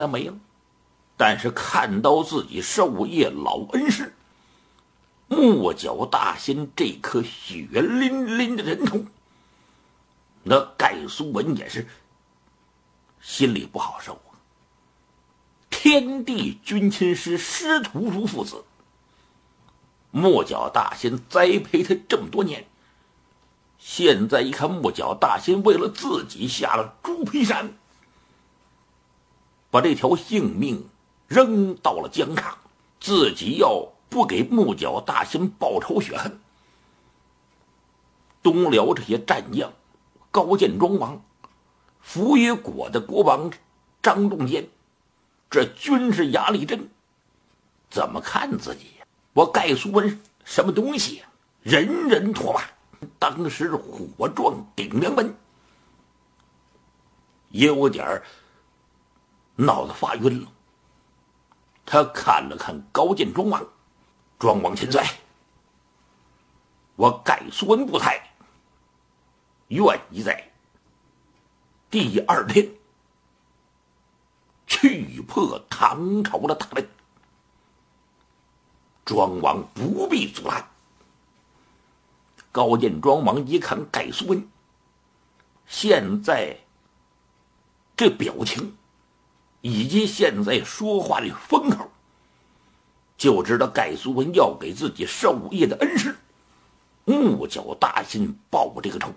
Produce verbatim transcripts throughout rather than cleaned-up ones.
那没了。但是看到自己授业老恩师木角大仙这颗血淋淋的人头，那盖苏文也是心里不好受啊。天地君亲师师徒如父子，木角大仙栽培他这么多年，现在一看木角大仙为了自己下了猪皮山，把这条性命扔到了疆场，自己要不给木角大仙报仇雪恨，东辽这些战将高见庄王、扶余国的国王张仲坚，这军事压力阵怎么看自己呀？我盖苏文什么东西呀？人人唾骂，当时火撞顶梁门，也有点脑子发晕了。他看了看高见庄王，庄王千岁，我盖苏文不才，愿意在第二天去破唐朝的大门。庄王不必阻拦。高见庄王一看盖苏文现在这表情以及现在说话的风口，就知道盖苏文要给自己授业的恩师木角大仙报这个仇。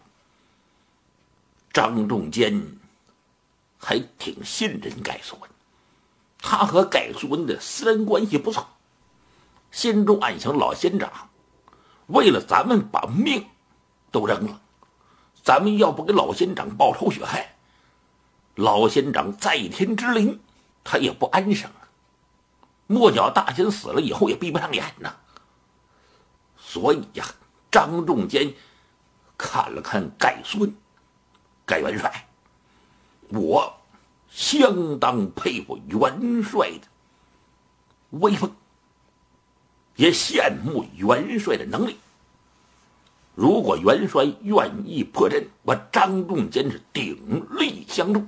张仲坚还挺信任盖苏文，他和盖苏文的私人关系不错，心中暗想，老仙长为了咱们把命都扔了，咱们要不给老仙长报仇雪恨，老仙长在天之灵他也不安生啊。木角大仙死了以后也闭不上眼呐。所以呀、啊，张仲坚看了看盖苏文，盖元帅，我相当佩服元帅的威风，也羡慕元帅的能力。如果元帅愿意破阵，我张仲坚是鼎力相助。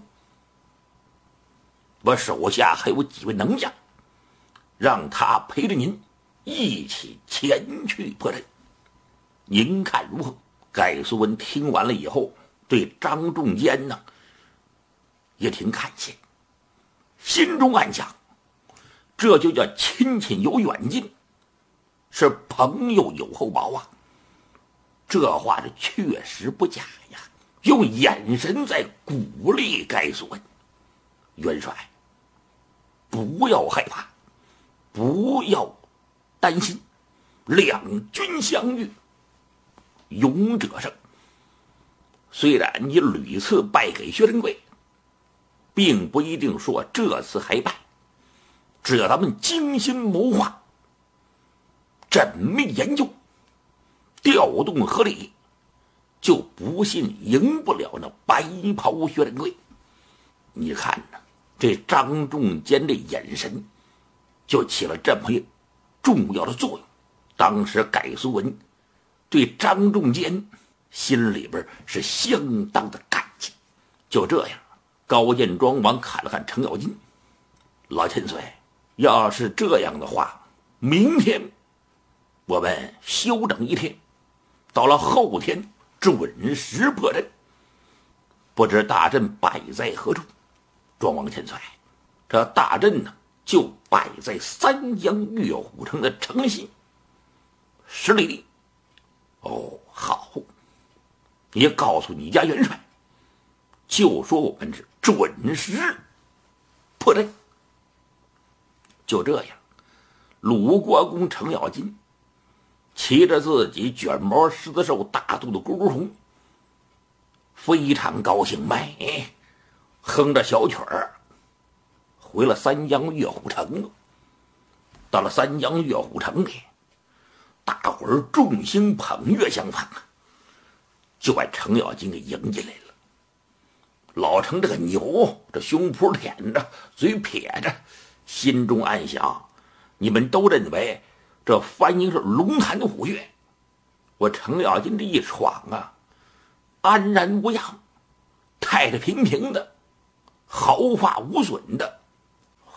我手下还有几位能将，让他陪着您一起前去破阵，您看如何？盖苏文听完了以后，对张仲坚呢也挺感谢，心中暗想，这就叫亲戚有远近，是朋友有厚薄啊。这话是确实不假呀，用眼神在鼓励盖苏文。元帅，不要害怕，不要担心，两军相遇，勇者胜。虽然你屡次败给薛仁贵，并不一定说这次还败，只要咱们精心谋划，缜密研究，调动合力，就不信赢不了那白袍薛仁贵。你看呢，这张仲坚的眼神就起了这么重要的作用。当时盖苏文对张仲坚心里边是相当的感激。就这样，高见庄王看了看程咬金，老千岁，要是这样的话，明天我们休整一天，到了后天准时破阵，不知大阵摆在何处？庄王千岁，这大阵呢，就摆在三江岳虎城的城西十里地。哦，好，也告诉你家元帅，就说我们是准时破阵。就这样，鲁国公程咬金骑着自己卷毛狮子兽大肚的咕咕虫，非常高兴，美哼着小曲儿回了三江岳虎城。到了三江岳虎城里，大伙儿众星捧月相访啊，就把程咬金给迎进来了。老程这个牛，这胸脯舔着，嘴撇着，心中暗想，你们都认为这樊英是龙潭的虎穴，我程咬金这一闯啊，安然无恙，太太平平的，毫发无损的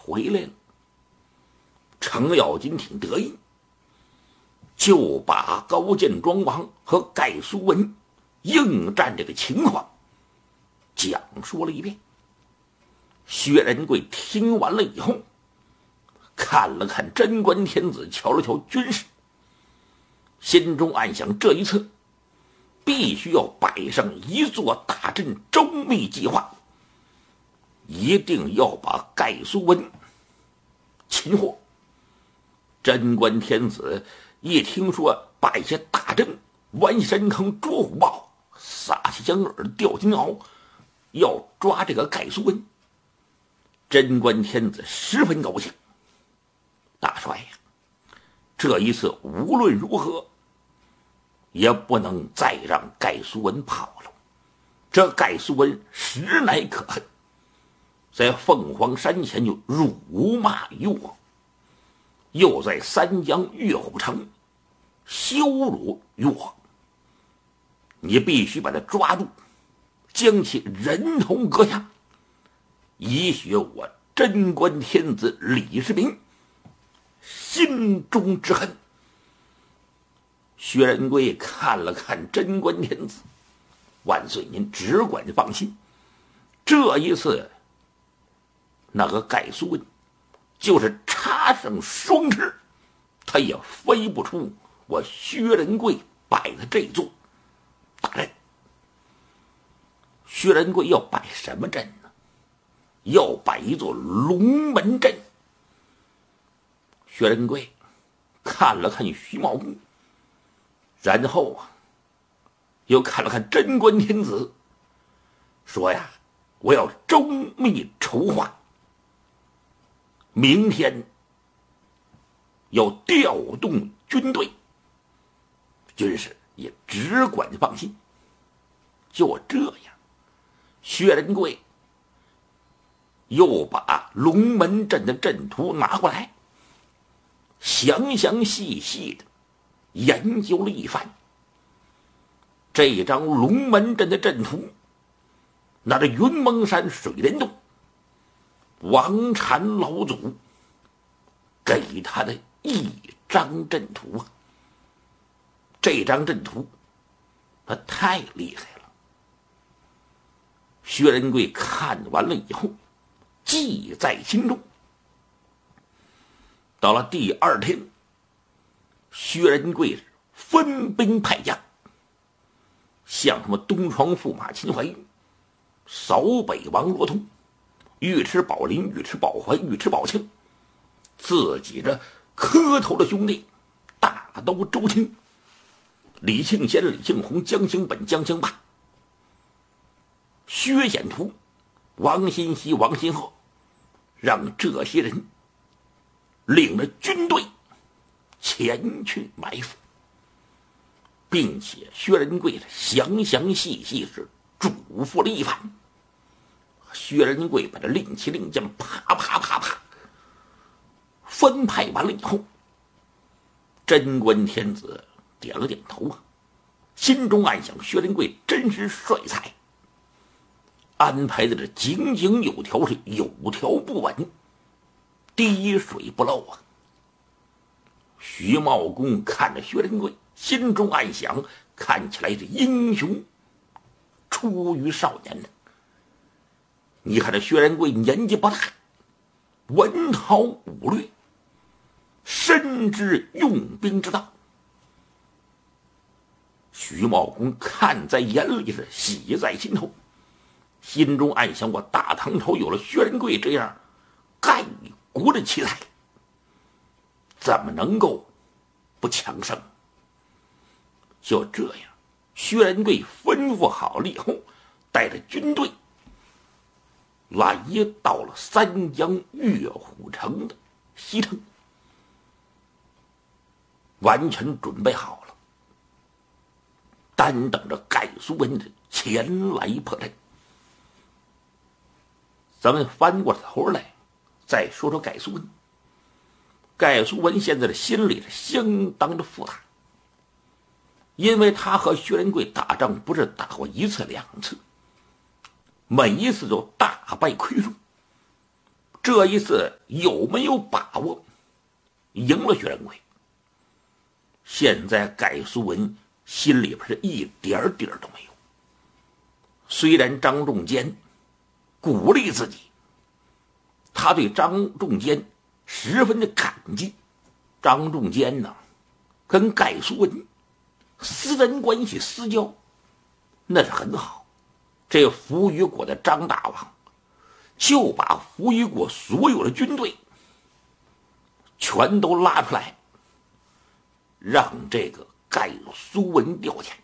回来了。程咬金挺得意，就把高见庄王和盖苏文应战这个情况讲述了一遍。薛仁贵听完了以后，看了看贞观天子，瞧了瞧军事，心中暗想，这一次必须要摆上一座大阵，周密计划，一定要把盖苏文擒获。贞观天子一听说摆下大阵，弯山坑捉虎豹，撒起江饵钓金鳌，要抓这个盖苏文。贞观天子十分高兴，大帅呀，这一次无论如何也不能再让盖苏文跑了。这盖苏文实乃可恨，在凤凰山前就辱骂于我，又在三江岳虎城羞辱于我，你必须把他抓住，将其人头割下，以雪我贞观天子李世民心中之恨。薛仁贵看了看贞观天子，万岁您只管放心，这一次那个盖苏文就是插上双翅，他也飞不出我薛仁贵摆的这座大阵。薛仁贵要摆什么阵呢？要摆一座龙门阵。薛仁贵看了看徐茂公，然后啊，又看了看贞观天子，说呀，我要周密筹划，明天要调动军队，军事也只管放心。就这样，薛仁贵又把龙门阵的阵图拿过来，详详细细的研究了一番。这张龙门阵的阵图，那是云蒙山水帘洞王禅老祖给他的一张阵图啊！这张阵图他太厉害了。薛仁贵看完了以后记在心中。到了第二天，薛仁贵分兵派将，像什么东床驸马秦淮、扫北王罗通、尉迟宝林、尉迟宝怀、尉迟宝庆，自己这磕头的兄弟大都周青、李庆先、李庆红、江兴本、江兴霸、薛显图、王新熙、王新鹤，让这些人领着军队前去埋伏，并且薛仁贵详详细细是嘱咐了一番。薛仁贵把这令旗令箭啪啪啪啪分派完了以后，贞观天子点了点头啊，心中暗想，薛仁贵真是帅才，安排的这井井有条，是有条不紊，滴水不漏啊。徐茂公看着薛仁贵，心中暗想，看起来这英雄出于少年呢。你看这薛仁贵年纪不大，文韬武略，深知用兵之道。徐茂公看在眼里，是喜在心头，心中暗想，我大唐朝有了薛仁贵这样盖国的奇才，怎么能够不强盛？就这样，薛仁贵吩咐好了以后，带着军队来到了三江岳虎城的西城，完全准备好了，单等着盖苏文的前来破阵。咱们翻过头来再说说盖苏文。盖苏文现在的心里是相当的复杂，因为他和薛仁贵打仗不是打过一次两次，每一次都大败亏损， 这一次有没有把握赢了薛仁贵？现在盖苏文心里边是一点底儿都没有。虽然张仲坚鼓励自己，他对张仲坚十分的感激。张仲坚呢，跟盖苏文私人关系私交那是很好。这扶余国的张大王就把扶余国所有的军队全都拉出来，让这个盖苏文调遣。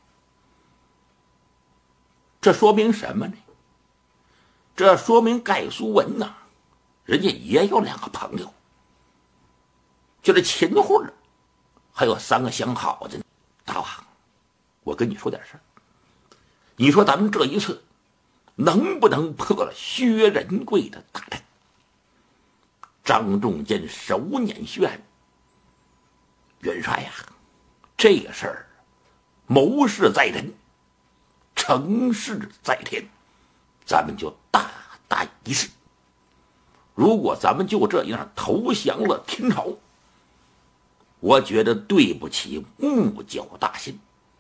这说明什么呢？这说明盖苏文呢，人家也有两个朋友，就是秦桧还有三个相好的。大王，我跟你说点事儿，你说咱们这一次能不能破了薛仁贵的大阵？张仲坚手捻薛仁，元帅呀，这个事儿谋事在人，成事在天，咱们就大胆一试。如果咱们就这样投降了天朝，我觉得对不起木角大仙。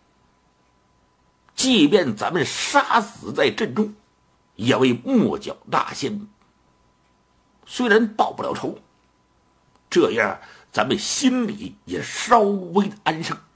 即便咱们杀死在阵中，也为木角大仙虽然报不了仇，这样咱们心里也稍微的安生。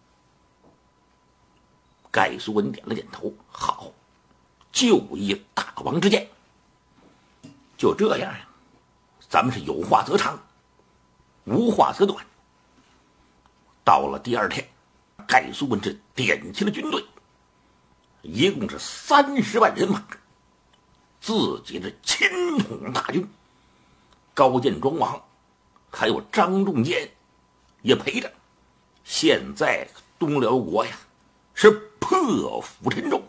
盖苏文点了点头，好，就依大王之见。就这样呀，咱们是有话则长，无话则短。到了第二天，盖苏文是点起了军队，一共是三十万人马，自己的亲统大军。高建庄王还有张仲坚也陪着。现在东辽国呀是破釜沉舟，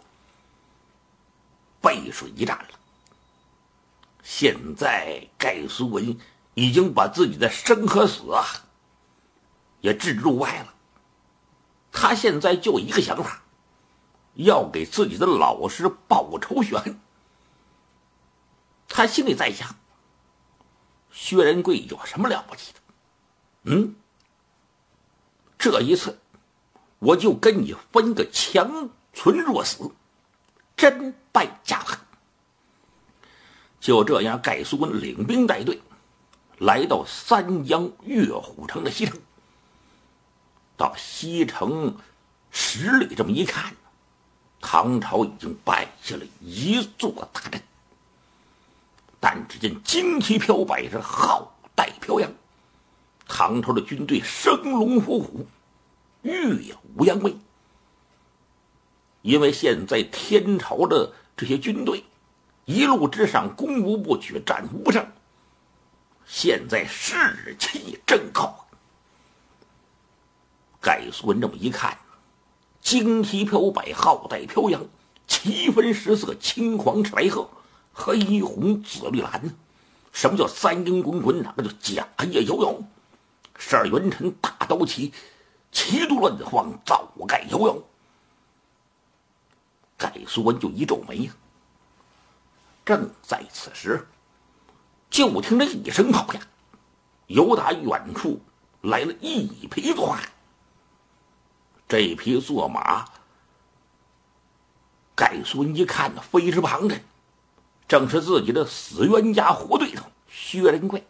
背水一战了。现在盖苏文已经把自己的生和死啊也置之度外了。他现在就一个想法，要给自己的老师报仇雪恨。他心里在想，薛仁贵有什么了不起的？嗯，这一次我就跟你分个强存弱死，真败家恨。就这样，盖苏文领兵带队来到三江岳虎城的西城。到西城十里这么一看，唐朝已经败下了一座大阵。但只见旌旗飘摆，是浩带飘扬，唐朝的军队生龙活虎，耀武扬威。因为现在天朝的这些军队一路之上攻无不取，战无不胜，现在士气正高。盖苏文这么一看，旌旗飘摆，浩带飘扬，旗分十色，青黄赤白褐，黑红紫绿蓝。什么叫三英滚滚？哪个叫甲夜摇摇？十二元辰大刀起，旗都乱晃，早盖摇摇。盖苏文就一皱眉呀。正在此时，就听着一声炮响，由打远处来了一匹坐马。这匹坐马，盖苏文一看呢，非是旁人，正是自己的死冤家活对头薛仁贵。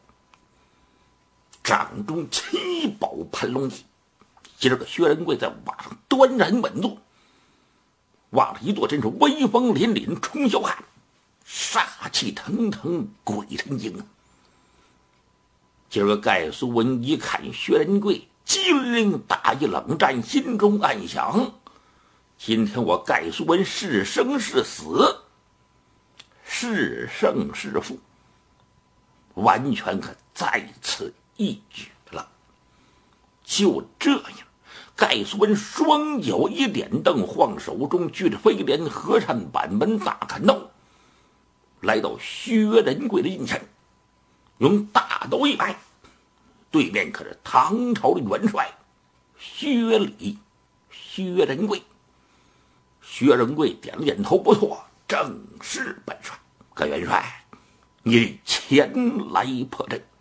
掌中七宝盘龙戟，接着薛仁贵在马上端然稳坐，望着一座真是威风凛凛冲霄汉，杀气腾腾鬼神惊啊！今儿个盖苏文一看薛仁贵机灵打一冷战，心中暗想：今天我盖苏文是生是死，是胜是负，完全可在此一举了。就这样，盖苏文双脚一点蹬，晃手中举着飞镰和善板门大砍刀，来到薛仁贵的近前，用大刀一摆，对面可是唐朝的元帅薛礼、薛仁贵。薛仁贵点了点头，不错，正是本帅。可元帅， 你前来破阵。